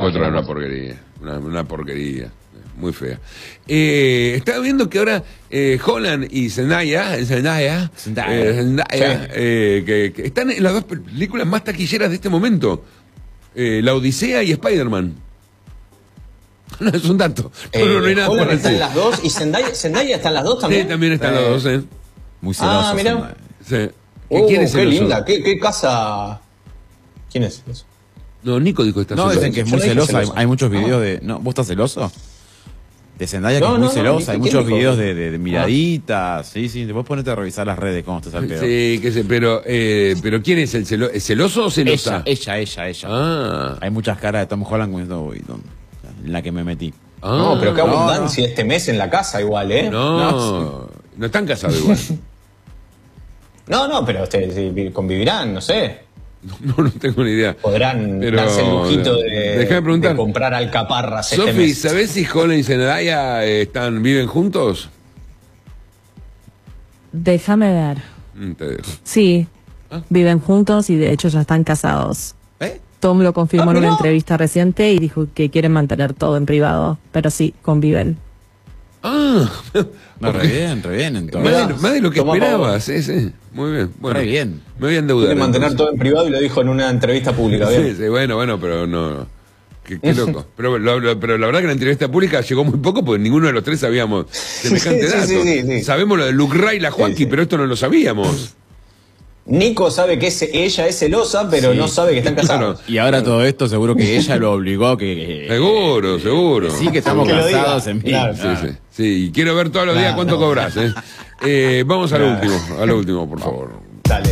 4 era una porquería. Una porquería. Muy fea. Estaba viendo que ahora Holland y Zendaya, que están en las dos películas más taquilleras de este momento. La Odisea y Spider-Man. No, es un dato. No hay nada Holland está en las dos y Zendaya está en las dos también. Sí, también están las dos, Muy celoso. Mirá. Sí. ¿Quién es qué linda, qué casa. ¿Quién es eso? No, Nico dijo esta. No, dicen que es muy celosa. celoso. Hay muchos videos de. ¿No? ¿Vos estás celoso? De Zendaya, que es muy celosa. Hay muchos videos de miraditas. Sí, después ponete a revisar las redes cómo estás al pedo. Sí, que sé, pero ¿quién es el celoso? ¿Es celoso o celosa? Ella. Ah. Hay muchas caras de Tom Holland en la que me metí. No, pero qué abundancia este mes en la casa igual, ¿eh? No están casados igual. No, pero convivirán, no sé. No tengo ni idea. Podrán darse el lujito de comprar alcaparras este Sofi, mes. ¿sabés si Holland y Zendaya viven juntos? Déjame ver. Te dejo. Sí, viven juntos y de hecho ya están casados. Tom lo confirmó en una entrevista reciente y dijo que quieren mantener todo en privado, pero sí, conviven. No, re bien entonces. Más de lo que esperabas, sí. Muy bien. Bueno, re bien. Me voy a endeudar. Quiere mantener todo en privado y lo dijo en una entrevista pública. Sí, bueno, pero no. Qué loco. Pero la verdad que la entrevista pública llegó muy poco porque ninguno de los tres sabíamos semejante dato. Sí. Sabemos lo de Luke Ray y la Joaquín, pero esto no lo sabíamos. Nico sabe que ella es celosa, pero no sabe que están casados. Y ahora todo esto seguro que ella lo obligó a que... Seguro. Sí, que estamos casados en fin. Claro. Sí, y quiero ver todos los días cuánto cobras. Vamos a lo último, por favor. Dale.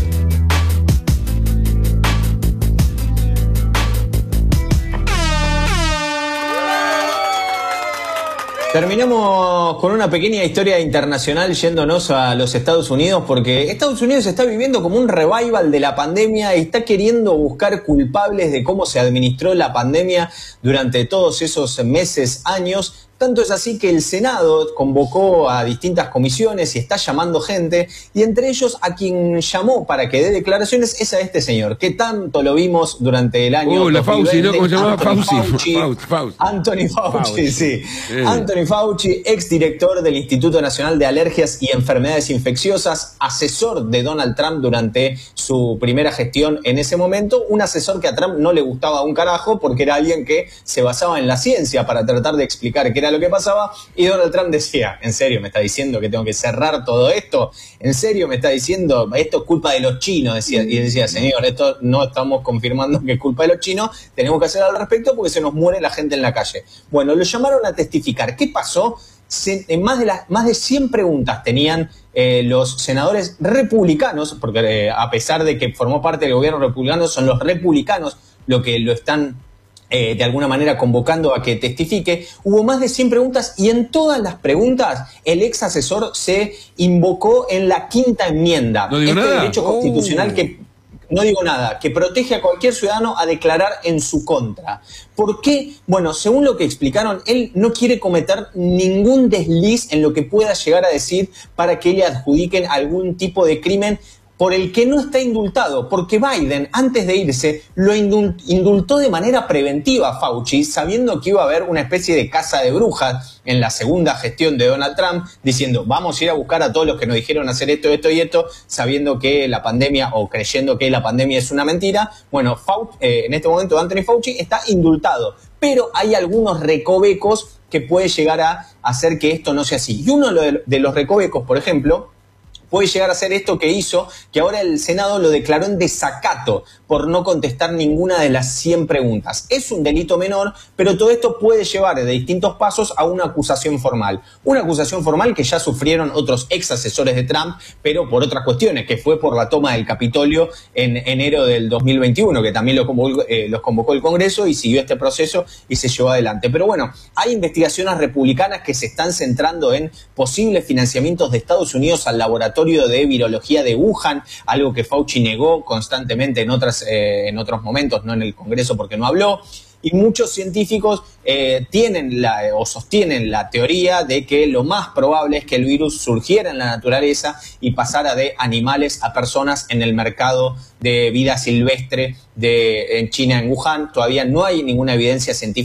Terminamos con una pequeña historia internacional yéndonos a los Estados Unidos, porque Estados Unidos está viviendo como un revival de la pandemia y está queriendo buscar culpables de cómo se administró la pandemia durante todos esos meses, años. Tanto es así que el Senado convocó a distintas comisiones y está llamando gente, y entre ellos a quien llamó para que dé declaraciones es a este señor, que tanto lo vimos durante el año la 2020. Fauci, ¿no? ¿Cómo se llamaba? Fauci. Anthony Fauci, sí. Anthony Fauci, exdirector del Instituto Nacional de Alergias y Enfermedades Infecciosas, asesor de Donald Trump durante su primera gestión en ese momento, un asesor que a Trump no le gustaba un carajo porque era alguien que se basaba en la ciencia para tratar de explicar qué era lo que pasaba, y Donald Trump decía, ¿en serio me está diciendo que tengo que cerrar todo esto? ¿En serio me está diciendo esto es culpa de los chinos? Decía, y decía, señor, esto no estamos confirmando que es culpa de los chinos, tenemos que hacer al respecto porque se nos muere la gente en la calle. Bueno, lo llamaron a testificar. ¿Qué pasó? Más de 100 preguntas tenían los senadores republicanos, porque a pesar de que formó parte del gobierno republicano, son los republicanos los que lo están de alguna manera convocando a que testifique. Hubo más de 100 preguntas y en todas las preguntas el ex asesor se invocó en la quinta enmienda. ¿No digo nada? Derecho constitucional que protege a cualquier ciudadano a declarar en su contra. ¿Por qué? Bueno, según lo que explicaron, él no quiere cometer ningún desliz en lo que pueda llegar a decir para que le adjudiquen algún tipo de crimen por el que no está indultado, porque Biden, antes de irse, lo indultó de manera preventiva a Fauci, sabiendo que iba a haber una especie de caza de brujas en la segunda gestión de Donald Trump, diciendo, vamos a ir a buscar a todos los que nos dijeron hacer esto y esto, sabiendo que la pandemia, o creyendo que la pandemia es una mentira. Bueno, en este momento Anthony Fauci está indultado, pero hay algunos recovecos que puede llegar a hacer que esto no sea así. Y uno de los recovecos, por ejemplo, puede llegar a ser esto que hizo, que ahora el Senado lo declaró en desacato por no contestar ninguna de las 100 preguntas. Es un delito menor, pero todo esto puede llevar de distintos pasos a una acusación formal. Una acusación formal que ya sufrieron otros ex asesores de Trump, pero por otras cuestiones, que fue por la toma del Capitolio en enero del 2021, que también los convocó el Congreso y siguió este proceso y se llevó adelante. Pero bueno, hay investigaciones republicanas que se están centrando en posibles financiamientos de Estados Unidos al laboratorio de virología de Wuhan, algo que Fauci negó constantemente en otros momentos, no en el Congreso porque no habló. Y muchos científicos sostienen la teoría de que lo más probable es que el virus surgiera en la naturaleza y pasara de animales a personas en el mercado de vida silvestre en China, en Wuhan. Todavía no hay ninguna evidencia científica